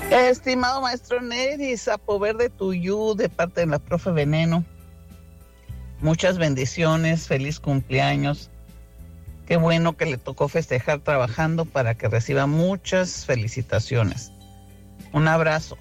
Estimado maestro Neri, Zapover de Tuyú, de parte de la profe Veneno. Muchas bendiciones, feliz cumpleaños. Qué bueno que le tocó festejar trabajando para que reciba muchas felicitaciones. Un abrazo.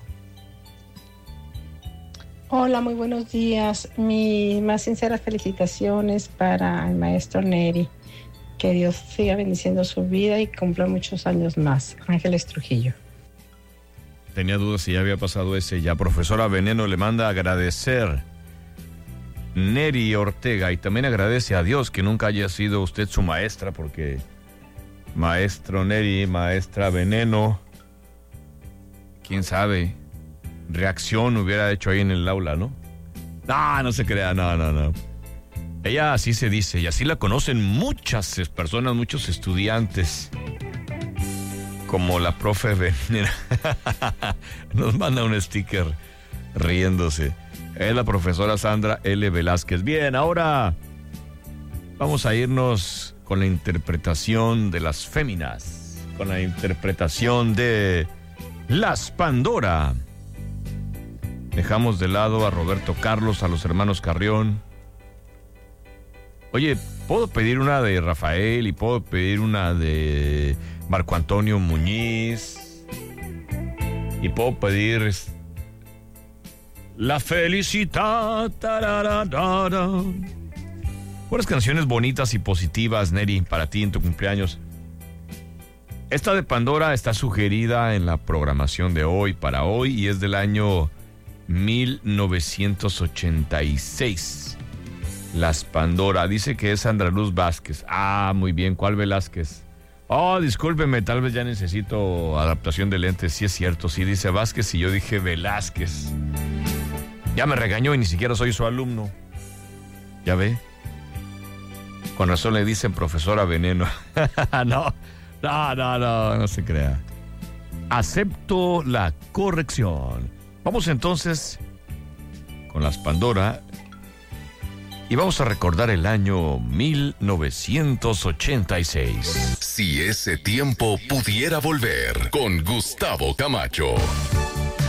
Hola, muy buenos días. Mis más sinceras felicitaciones para el maestro Neri. Que Dios siga bendiciendo su vida y cumpla muchos años más. Ángeles Trujillo. Tenía dudas si ya había pasado ese. Ya profesora Veneno le manda a agradecer Neri Ortega y también agradece a Dios que nunca haya sido usted su maestra, porque maestro Neri, maestra Veneno, quién sabe, reacción hubiera hecho ahí en el aula, ¿no? No se crea, no. Ella así se dice y así la conocen muchas personas, muchos estudiantes. Como la profe Veneno. Nos manda un sticker riéndose. Es la profesora Sandra L. Velázquez. Bien, ahora vamos a irnos con la interpretación de las féminas. Con la interpretación de Las Pandora. Dejamos de lado a Roberto Carlos, a los hermanos Carrión. Oye, puedo pedir una de Rafael y puedo pedir una de Marco Antonio Muñiz. Y puedo pedir La Felicidad. Puras canciones bonitas y positivas, Neri, para ti en tu cumpleaños. Esta de Pandora está sugerida en la programación de hoy, para hoy, y es del año 1986. Las Pandora. Dice que es Sandra Luz Vázquez. Ah, muy bien. ¿Cuál Velázquez? Oh, discúlpeme, tal vez ya necesito adaptación de lentes. Sí es cierto, sí dice Vázquez y yo dije Velázquez. Ya me regañó y ni siquiera soy su alumno. ¿Ya ve? Con razón le dicen profesora Veneno. No se crea. Acepto la corrección. Vamos entonces con Las Pandora y vamos a recordar el año 1986. Si ese tiempo pudiera volver, con Gustavo Camacho.